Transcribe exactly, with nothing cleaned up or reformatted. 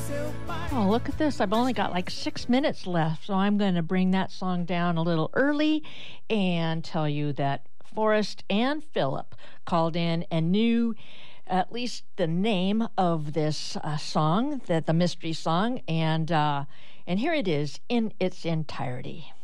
Oh, look at this. I've only got like six minutes left, so I'm going to bring that song down a little early and tell you that Forrest and Philip called in and knew at least the name of this uh, song, that the mystery song, and uh, and here it is in its entirety.